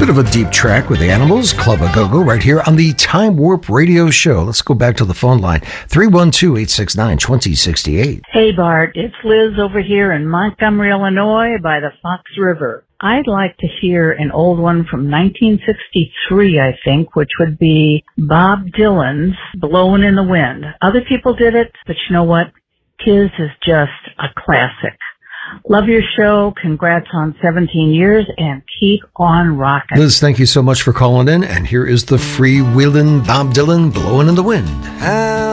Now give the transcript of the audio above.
bit of a deep track with the Animals, Club A Go-Go, right here on the Time Warp Radio Show. Let's go back to the phone line, 312-869-2068. Hey, Bart, it's Liz over here in Montgomery, Illinois by the Fox River. I'd like to hear an old one from 1963, I think, which would be Bob Dylan's Blowin' in the Wind. Other people did it, but you know what? His is just a classic. Love your show. Congrats on 17 years and keep on rocking. Liz, thank you so much for calling in. And here is the freewheeling Bob Dylan, Blowing in the Wind.